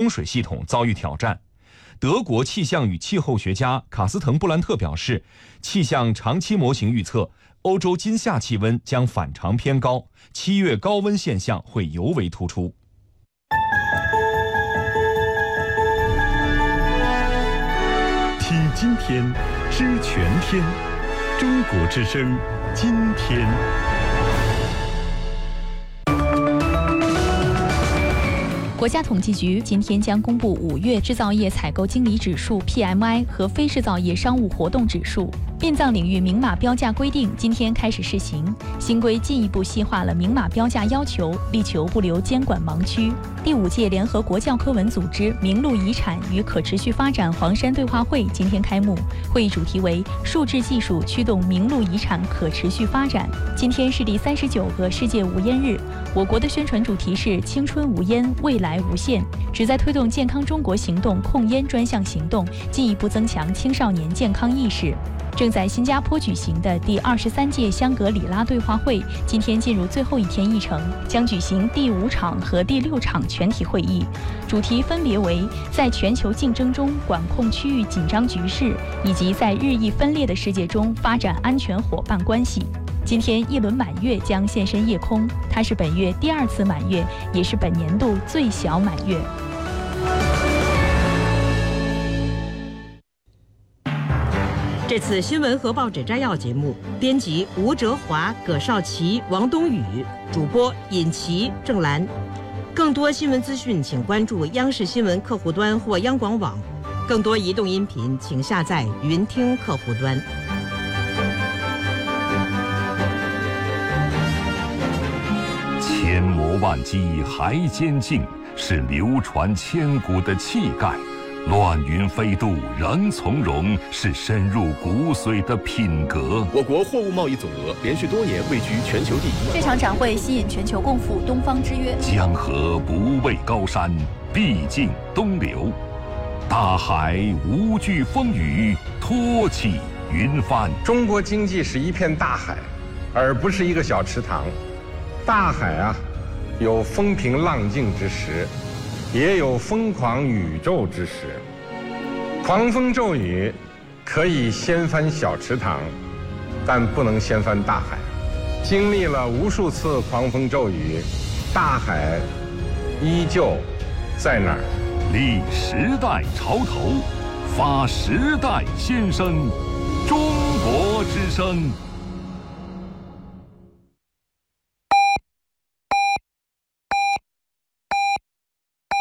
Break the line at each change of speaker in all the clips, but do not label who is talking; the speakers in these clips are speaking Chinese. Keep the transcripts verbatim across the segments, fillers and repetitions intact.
供水系统遭遇挑战。德国气象与气候学家卡斯滕·布兰特表示，气象长期模型预测，欧洲今夏气温将反常偏高，七月高温现象会尤为突出。
听今天，知全天，中国之声，今天。
国家统计局今天将公布五月制造业采购经理指数 P M I 和非制造业商务活动指数。殡葬领域明码标价规定今天开始试行，新规进一步细化了明码标价要求，力求不留监管盲区。第五届联合国教科文组织名录遗产与可持续发展黄山对话会今天开幕，会议主题为数字技术驱动名录遗产可持续发展。今天是第三十九个世界无烟日，我国的宣传主题是青春无烟，未来无限，旨在推动健康中国行动控烟专项行动，进一步增强青少年健康意识。正在新加坡举行的第二十三届香格里拉对话会今天进入最后一天议程，将举行第五场和第六场全体会议，主题分别为在全球竞争中管控区域紧张局势，以及在日益分裂的世界中发展安全伙伴关系。今天一轮满月将现身夜空，它是本月第二次满月，也是本年度最小满月。
这次新闻和报纸摘要节目，编辑吴哲华、葛少奇、王冬雨，主播尹琪、郑兰。更多新闻资讯，请关注央视新闻客户端或央广网。更多移动音频，请下载云听客户端。
千磨万击还坚劲，是流传千古的气概。乱云飞渡仍从容，是深入骨髓的品格。
我国货物贸易总额连续多年位居全球第一。
这场展会吸引全球共赴东方之约。
江河不畏高山，必尽东流；大海无惧风雨，托起云帆。
中国经济是一片大海，而不是一个小池塘。大海啊，有风平浪静之时，也有疯狂宇宙之时。狂风骤雨可以掀翻小池塘，但不能掀翻大海。经历了无数次狂风骤雨，大海依旧在那儿。
立时代潮头，发时代先声，中国之声。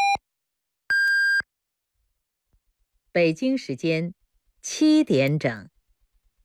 北京时间七点整。